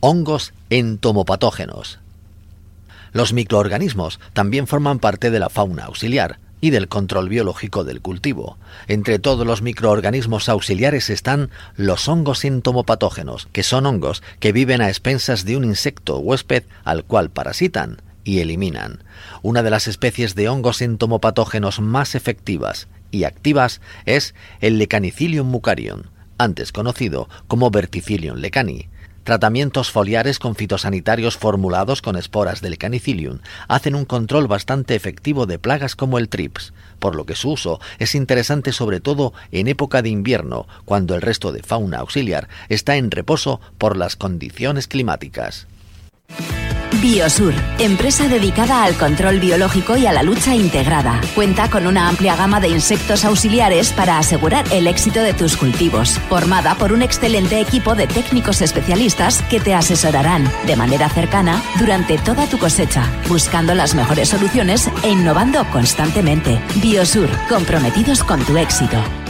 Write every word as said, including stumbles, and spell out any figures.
Hongos entomopatógenos. Los microorganismos también forman parte de la fauna auxiliar y del control biológico del cultivo. Entre todos los microorganismos auxiliares están los hongos entomopatógenos, que son hongos que viven a expensas de un insecto huésped al cual parasitan y eliminan. Una de las especies de hongos entomopatógenos más efectivas y activas es el Lecanicilium mucarium, antes conocido como Verticillium lecani. Tratamientos foliares con fitosanitarios formulados con esporas de Lecanicilium hacen un control bastante efectivo de plagas como el trips, por lo que su uso es interesante sobre todo en época de invierno, cuando el resto de fauna auxiliar está en reposo por las condiciones climáticas. Biosur, empresa dedicada al control biológico y a la lucha integrada. Cuenta con una amplia gama de insectos auxiliares para asegurar el éxito de tus cultivos. Formada por un excelente equipo de técnicos especialistas que te asesorarán de manera cercana durante toda tu cosecha, buscando las mejores soluciones e innovando constantemente. Biosur, comprometidos con tu éxito.